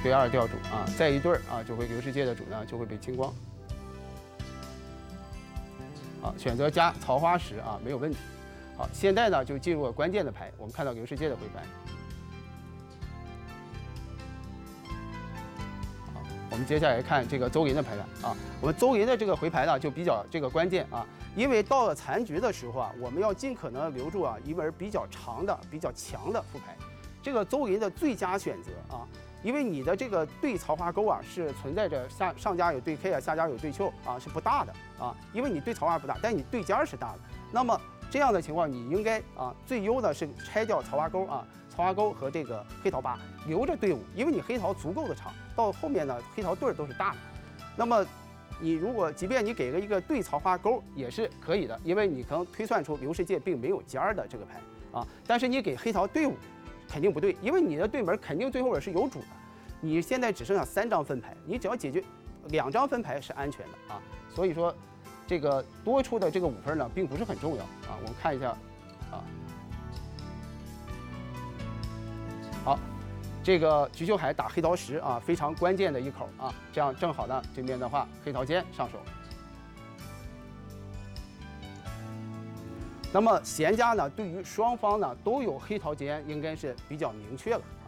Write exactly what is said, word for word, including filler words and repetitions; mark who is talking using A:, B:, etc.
A: 对二调主啊，再一对儿啊，就会刘世界的主呢就会被清光。啊，选择加桃花石啊，没有问题。好，现在呢就进入了关键的牌，我们看到刘世界的回牌。好，我们接下来看这个邹银的牌盘啊，我们邹银的这个回牌呢就比较这个关键啊，因为到了残局的时候啊，我们要尽可能留住啊一门比较长的、比较强的副牌。这个邹银的最佳选择啊。因为你的这个对桃花钩啊是存在着下上家有对 K 啊，下家有对丘啊，是不大的啊。因为你对桃花不大，但你对尖儿是大的。那么这样的情况，你应该啊最优的是拆掉桃花钩啊，桃花钩和这个黑桃八留着队伍，因为你黑桃足够的长，到后面呢黑桃对儿都是大的。那么你如果即便你给了一个对桃花钩也是可以的，因为你可能推算出刘世界并没有尖儿的这个牌啊，但是你给黑桃队伍。肯定不对，因为你的对门肯定最后边是有主的，你现在只剩下三张分牌，你只要解决两张分牌是安全的啊。所以说，这个多出的这个五分呢，并不是很重要啊。我们看一下啊，好，这个菊秀海打黑桃十啊，非常关键的一口啊，这样正好呢，这边的话黑桃尖上手。那么闲家呢，对于双方呢都有黑桃尖，应该是比较明确了。